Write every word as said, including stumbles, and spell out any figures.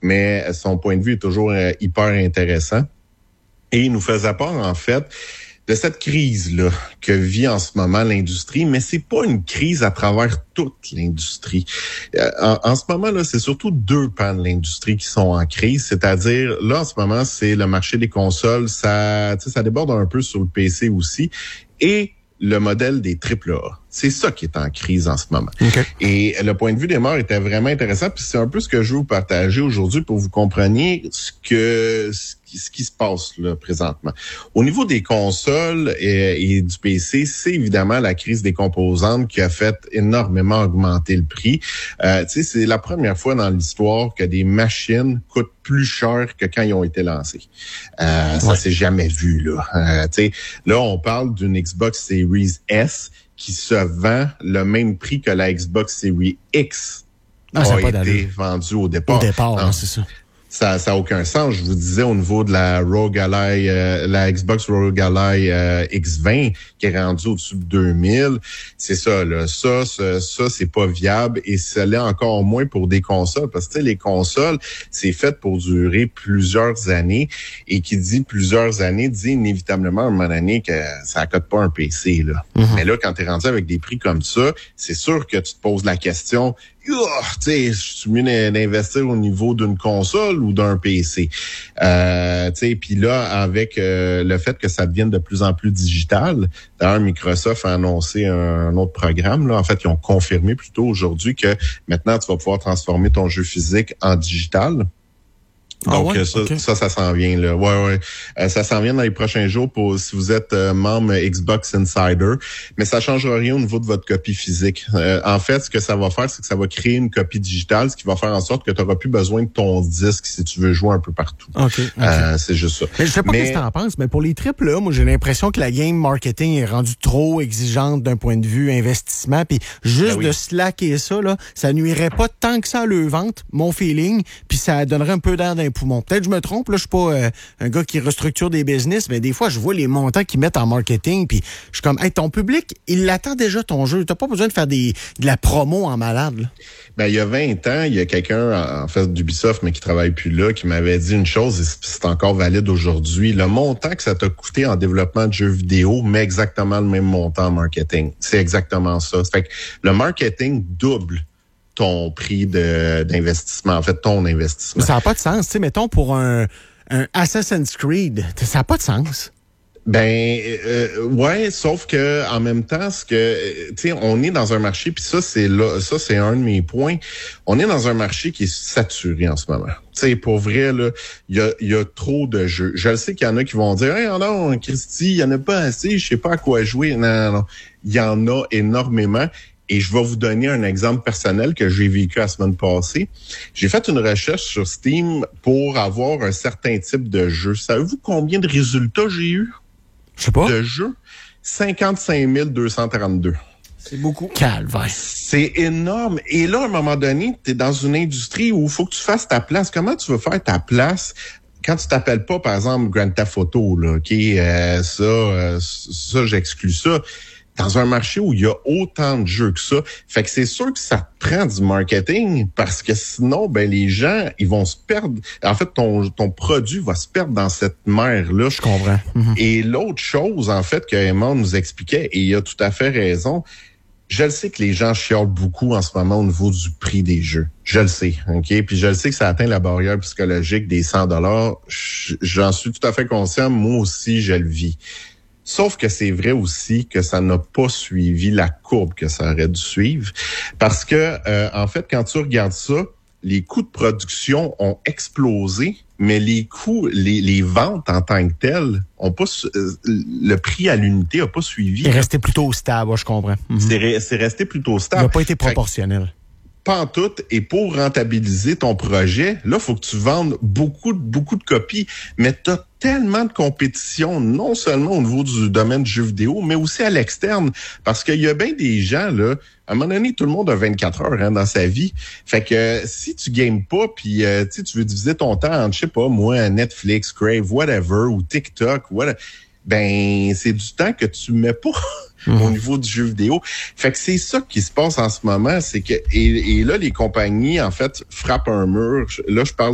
mais son point de vue est toujours euh, hyper intéressant. Et il nous faisait part, en fait, de cette crise-là que vit en ce moment l'industrie, mais c'est pas une crise à travers toute l'industrie. Euh, en, en ce moment-là, c'est surtout deux pans de l'industrie qui sont en crise, c'est-à-dire, là, en ce moment, c'est le marché des consoles, ça, ça déborde un peu sur le P C aussi, et le modèle des triple A. C'est ça qui est en crise en ce moment. Okay. Et le point de vue des morts était vraiment intéressant, puis c'est un peu ce que je veux vous partager aujourd'hui pour que vous compreniez ce que ce qui, ce qui se passe là présentement. Au niveau des consoles et, et du P C, c'est évidemment la crise des composantes qui a fait énormément augmenter le prix. Euh, tu sais, c'est la première fois dans l'histoire que des machines coûtent plus cher que quand ils ont été lancés. Euh, ouais. Ça s'est jamais vu là. Euh, tu sais, là on parle d'une Xbox Series S qui se vend le même prix que la Xbox Series X ah, a été d'aller. vendue au départ. Au départ, non, c'est ça. Ça ça a aucun sens. Je vous disais au niveau de la Rogue Ally, euh, la Xbox Rogue Ally euh, X vingt qui est rendue au-dessus de deux mille, c'est ça là. Ça, ça, ça c'est pas viable et ça l'est encore moins pour des consoles parce que tu sais, les consoles, c'est fait pour durer plusieurs années et qui dit plusieurs années dit inévitablement à un moment donné que ça accote pas un P C là. Mm-hmm. Mais là, quand t'es rendu avec des prix comme ça, c'est sûr que tu te poses la question. Oh, tu sais, je suis mieux d'investir au niveau d'une console ou d'un P C. Euh, tu sais, puis là, avec euh, le fait que ça devienne de plus en plus digital, d'ailleurs, Microsoft a annoncé un, un autre programme. Là, en fait, ils ont confirmé plutôt aujourd'hui que maintenant, tu vas pouvoir transformer ton jeu physique en digital. Donc, ah ouais? ça, okay. ça, ça s'en vient, là. Ouais, ouais. Euh, ça s'en vient dans les prochains jours pour si vous êtes euh, membre Xbox Insider. Mais ça changera rien au niveau de votre copie physique. Euh, en fait, ce que ça va faire, c'est que ça va créer une copie digitale, ce qui va faire en sorte que tu n'auras plus besoin de ton disque si tu veux jouer un peu partout. OK. okay. Euh, c'est juste ça. Mais je sais pas mais... ce que tu en penses, mais pour les triples A, moi, j'ai l'impression que la game marketing est rendue trop exigeante d'un point de vue investissement. Puis juste ben oui. de slacker ça, là, ça nuirait pas tant que ça à le vente, mon feeling, puis ça donnerait un peu d'air d'un poumon. Peut-être que je me trompe, là, je suis pas euh, un gars qui restructure des business, mais des fois, je vois les montants qu'ils mettent en marketing, puis je suis comme, hey, ton public, il l'attend déjà ton jeu. T'as pas besoin de faire des de la promo en malade, là. Ben, il y a vingt ans, il y a quelqu'un, en fait, d'Ubisoft, mais qui travaille plus là, qui m'avait dit une chose, et c'est encore valide aujourd'hui. Le montant que ça t'a coûté en développement de jeux vidéo met exactement le même montant en marketing. C'est exactement ça. Ça fait que le marketing double ton prix de, d'investissement, en fait, ton investissement. Mais ça n'a pas de sens. Tu sais, mettons, pour un, un Assassin's Creed, ça n'a pas de sens. Ben euh, ouais, sauf que en même temps, ce que tu sais, on est dans un marché, puis ça c'est là, ça c'est un de mes points. On est dans un marché qui est saturé en ce moment. Tu sais, pour vrai là, il y a il y a trop de jeux. Je le sais qu'il y en a qui vont dire, hey, non, Christy, il y en a pas assez, je sais pas à quoi jouer. Non, non, non, il y en a énormément. Et je vais vous donner un exemple personnel que j'ai vécu la semaine passée. J'ai fait une recherche sur Steam pour avoir un certain type de jeu. Savez-vous combien de résultats j'ai eu? Je sais pas. De jeu? cinquante-cinq mille deux cent trente-deux. C'est beaucoup. Calvaire. C'est énorme. Et là, à un moment donné, tu es dans une industrie où il faut que tu fasses ta place. Comment tu veux faire ta place quand tu t'appelles pas, par exemple, Grand Theft Auto, là, OK, euh, ça, euh, ça, j'exclus ça. Dans un marché où il y a autant de jeux que ça. Fait que c'est sûr que ça prend du marketing parce que sinon, ben, les gens, ils vont se perdre. En fait, ton, ton produit va se perdre dans cette mer-là. Je comprends. Mm-hmm. Et l'autre chose, en fait, que Emma nous expliquait, et il a tout à fait raison, je le sais que les gens chiolent beaucoup en ce moment au niveau du prix des jeux. Je le sais, OK? Puis je le sais que ça atteint la barrière psychologique des cent dollars. J'en suis tout à fait conscient. Moi aussi, je le vis. Sauf que c'est vrai aussi que ça n'a pas suivi la courbe que ça aurait dû suivre. Parce que, euh, en fait, quand tu regardes ça, les coûts de production ont explosé, mais les coûts, les, les ventes en tant que telles, ont pas, euh, le prix à l'unité n'a pas suivi. C'est resté plutôt stable, je comprends. Mm-hmm. C'est, re, c'est resté plutôt stable. Il n'a pas été proportionnel. Pas en tout. Et pour rentabiliser ton projet, là, faut que tu vendes beaucoup, beaucoup de copies. Mais tu as tellement de compétition, non seulement au niveau du domaine du jeu vidéo, mais aussi à l'externe. Parce qu'il y a bien des gens, là, à un moment donné, tout le monde a vingt-quatre heures hein, dans sa vie. Fait que euh, si tu games pas, puis euh, tu veux diviser ton temps entre, je sais pas, moi, Netflix, Crave, whatever, ou TikTok, whatever, ben c'est du temps que tu mets pas mmh. au niveau du jeu vidéo. Fait que c'est ça qui se passe en ce moment, c'est que et, et là les compagnies en fait frappent un mur. Là je parle